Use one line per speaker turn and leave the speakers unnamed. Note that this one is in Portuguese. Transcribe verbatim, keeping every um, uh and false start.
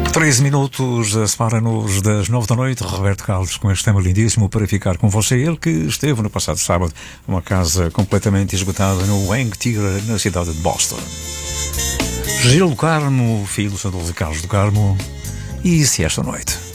treze minutos separa-nos das nove da noite. Roberto Carlos com este tema lindíssimo para ficar com você. Ele que esteve no passado sábado numa casa completamente esgotada no Wang Tigre, na cidade de Boston. Gil do Carmo, filho de São Carlos do Carmo. E se esta noite